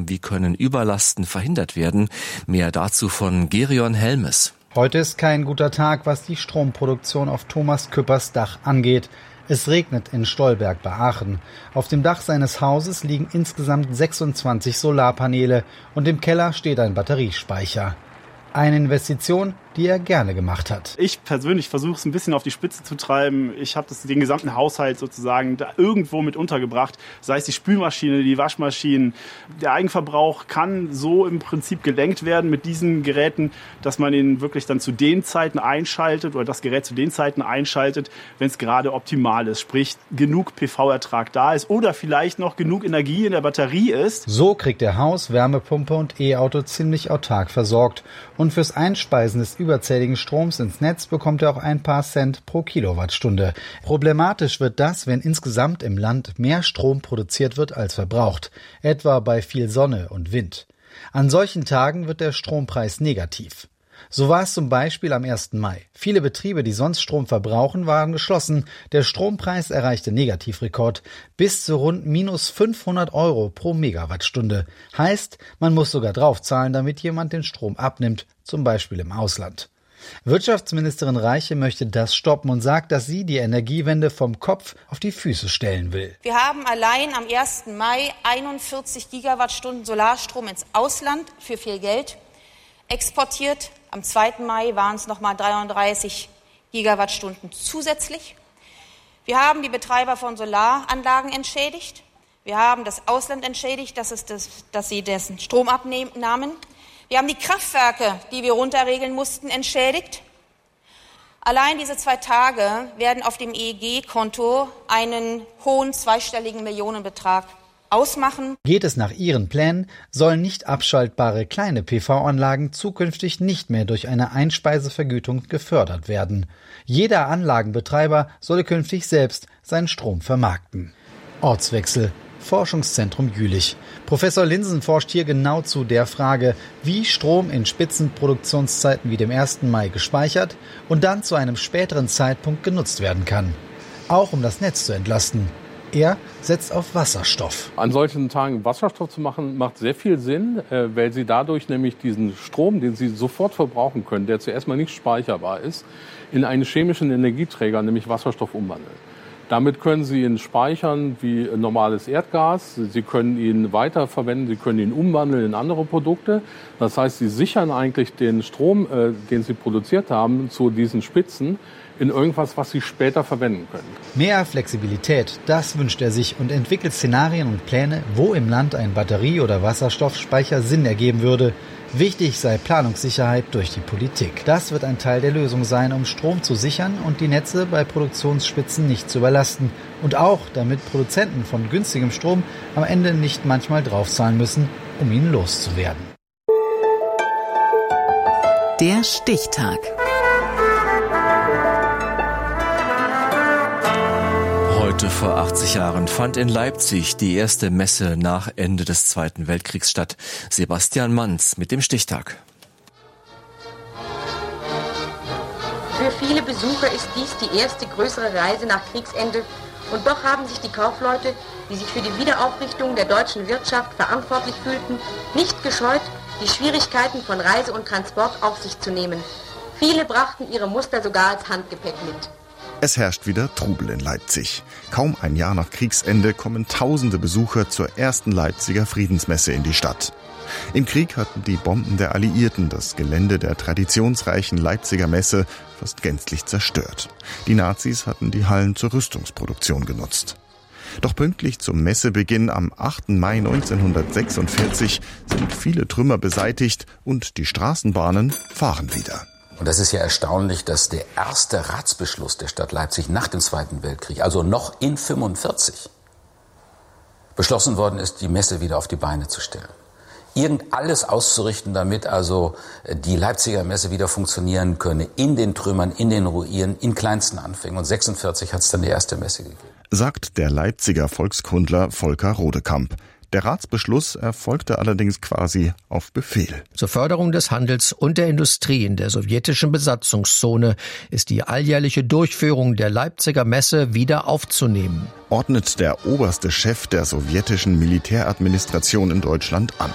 Wie können Überlasten verhindert werden? Mehr dazu von Gerion Helmes. Heute ist kein guter Tag, was die Stromproduktion auf Thomas Küppers Dach angeht. Es regnet in Stolberg bei Aachen. Auf dem Dach seines Hauses liegen insgesamt 26 Solarpaneele und im Keller steht ein Batteriespeicher. Eine Investition, die er gerne gemacht hat. Ich persönlich versuche es ein bisschen auf die Spitze zu treiben. Ich habe den gesamten Haushalt sozusagen da irgendwo mit untergebracht. Sei es die Spülmaschine, die Waschmaschinen. Der Eigenverbrauch kann so im Prinzip gelenkt werden mit diesen Geräten, dass man ihn wirklich dann zu den Zeiten einschaltet oder das Gerät zu den Zeiten einschaltet, wenn es gerade optimal ist. Sprich, genug PV-Ertrag da ist oder vielleicht noch genug Energie in der Batterie ist. So kriegt er Haus, Wärmepumpe und E-Auto ziemlich autark versorgt. Und fürs Einspeisen des überzähligen Stroms ins Netz bekommt er auch ein paar Cent pro Kilowattstunde. Problematisch wird das, wenn insgesamt im Land mehr Strom produziert wird als verbraucht, etwa bei viel Sonne und Wind. An solchen Tagen wird der Strompreis negativ. So war es zum Beispiel am 1. Mai. Viele Betriebe, die sonst Strom verbrauchen, waren geschlossen. Der Strompreis erreichte Negativrekord bis zu rund minus 500 € pro Megawattstunde. Heißt, man muss sogar draufzahlen, damit jemand den Strom abnimmt, zum Beispiel im Ausland. Wirtschaftsministerin Reiche möchte das stoppen und sagt, dass sie die Energiewende vom Kopf auf die Füße stellen will. Wir haben allein am 1. Mai 41 Gigawattstunden Solarstrom ins Ausland für viel Geld exportiert. Am 2. Mai waren es nochmal 33 Gigawattstunden zusätzlich. Wir haben die Betreiber von Solaranlagen entschädigt. Wir haben das Ausland entschädigt, dass sie dessen Strom abnahmen. Wir haben die Kraftwerke, die wir runterregeln mussten, entschädigt. Allein diese 2 Tage werden auf dem EEG-Konto einen hohen zweistelligen Millionenbetrag ausmachen. Geht es nach ihren Plänen, sollen nicht abschaltbare kleine PV-Anlagen zukünftig nicht mehr durch eine Einspeisevergütung gefördert werden. Jeder Anlagenbetreiber solle künftig selbst seinen Strom vermarkten. Ortswechsel. Forschungszentrum Jülich. Professor Linsen forscht hier genau zu der Frage, wie Strom in Spitzenproduktionszeiten wie dem 1. Mai gespeichert und dann zu einem späteren Zeitpunkt genutzt werden kann. Auch um das Netz zu entlasten. Er setzt auf Wasserstoff. An solchen Tagen Wasserstoff zu machen, macht sehr viel Sinn, weil Sie dadurch nämlich diesen Strom, den Sie sofort verbrauchen können, der zuerst mal nicht speicherbar ist, in einen chemischen Energieträger, nämlich Wasserstoff, umwandeln. Damit können Sie ihn speichern wie normales Erdgas. Sie können ihn weiterverwenden, Sie können ihn umwandeln in andere Produkte. Das heißt, Sie sichern eigentlich den Strom, den Sie produziert haben, zu diesen Spitzen in irgendwas, was Sie später verwenden können. Mehr Flexibilität, das wünscht er sich und entwickelt Szenarien und Pläne, wo im Land ein Batterie- oder Wasserstoffspeicher Sinn ergeben würde. Wichtig sei Planungssicherheit durch die Politik. Das wird ein Teil der Lösung sein, um Strom zu sichern und die Netze bei Produktionsspitzen nicht zu überlasten. Und auch, damit Produzenten von günstigem Strom am Ende nicht manchmal draufzahlen müssen, um ihn loszuwerden. Der Stichtag. Heute vor 80 Jahren fand in Leipzig die erste Messe nach Ende des Zweiten Weltkriegs statt. Sebastian Manz mit dem Stichtag. Für viele Besucher ist dies die erste größere Reise nach Kriegsende. Und doch haben sich die Kaufleute, die sich für die Wiederaufrichtung der deutschen Wirtschaft verantwortlich fühlten, nicht gescheut, die Schwierigkeiten von Reise und Transport auf sich zu nehmen. Viele brachten ihre Muster sogar als Handgepäck mit. Es herrscht wieder Trubel in Leipzig. Kaum ein Jahr nach Kriegsende kommen tausende Besucher zur ersten Leipziger Friedensmesse in die Stadt. Im Krieg hatten die Bomben der Alliierten das Gelände der traditionsreichen Leipziger Messe fast gänzlich zerstört. Die Nazis hatten die Hallen zur Rüstungsproduktion genutzt. Doch pünktlich zum Messebeginn am 8. Mai 1946 sind viele Trümmer beseitigt und die Straßenbahnen fahren wieder. Und das ist ja erstaunlich, dass der erste Ratsbeschluss der Stadt Leipzig nach dem Zweiten Weltkrieg, also noch in 1945, beschlossen worden ist, die Messe wieder auf die Beine zu stellen. Alles auszurichten, damit also die Leipziger Messe wieder funktionieren könne, in den Trümmern, in den Ruinen, in kleinsten Anfängen. Und 1946 hat es dann die erste Messe gegeben. Sagt der Leipziger Volkskundler Volker Rodekamp. Der Ratsbeschluss erfolgte allerdings quasi auf Befehl. Zur Förderung des Handels und der Industrie in der sowjetischen Besatzungszone ist die alljährliche Durchführung der Leipziger Messe wieder aufzunehmen, ordnet der oberste Chef der sowjetischen Militäradministration in Deutschland an.